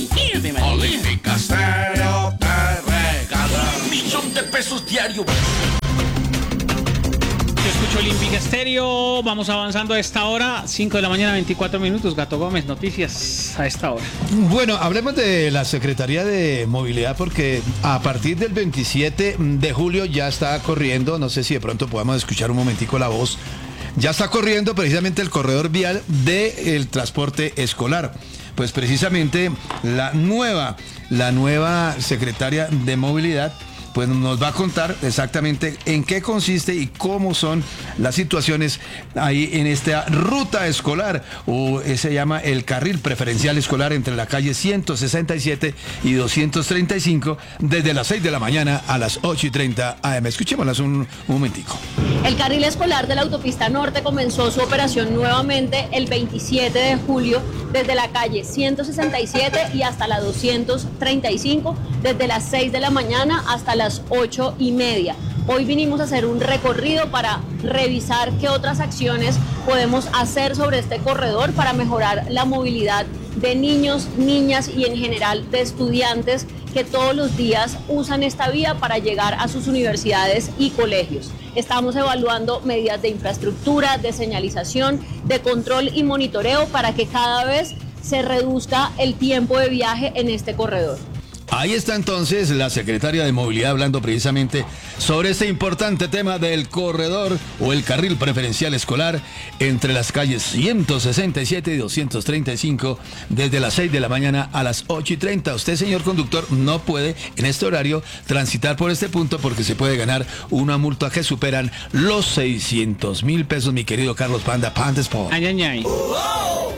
Olímpica Estéreo te regala 1.000.000 de pesos diarios. Yo escucho Olímpica Estéreo, vamos avanzando a esta hora, 5 de la mañana, 24 minutos. Gato Gómez, noticias a esta hora. Bueno, hablemos de la Secretaría de Movilidad porque a partir del 27 de julio ya está corriendo, no sé si de pronto podamos escuchar un momentico la voz, ya está corriendo precisamente el corredor vial del transporte escolar. Pues precisamente la nueva secretaria de Movilidad pues nos va a contar exactamente en qué consiste y cómo son las situaciones ahí en esta ruta escolar, o se llama el carril preferencial escolar entre la calle 167 y 235, desde las 6 de la mañana a las 8:30 AM. Escuchémoslas un momentico. El carril escolar de la autopista norte comenzó su operación nuevamente el 27 de julio desde la calle 167 y hasta la 235, desde las 6 de la mañana hasta las 8:30. Hoy vinimos a hacer un recorrido para revisar qué otras acciones podemos hacer sobre este corredor para mejorar la movilidad de niños, niñas y en general de estudiantes que todos los días usan esta vía para llegar a sus universidades y colegios. Estamos evaluando medidas de infraestructura, de señalización, de control y monitoreo para que cada vez se reduzca el tiempo de viaje en este corredor. Ahí está entonces la secretaria de Movilidad hablando precisamente sobre este importante tema del corredor o el carril preferencial escolar entre las calles 167 y 235 desde las 6 de la mañana a las 8:30. Usted, señor conductor, no puede en este horario transitar por este punto porque se puede ganar una multa que superan los 600.000 pesos, mi querido Carlos Panda Sport. Ay, ay, ay.